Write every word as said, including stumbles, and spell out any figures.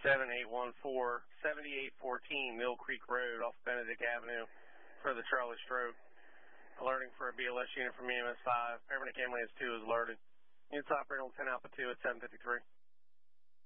seven eight one four, seventy-eight fourteen Mill Creek Road off Benedict Avenue for the Charlie Stroke. Alerting for a B L S unit from E M S five. Paramedic Ambulance two is alerted. Units operating on ten Alpha two at seven fifty-three.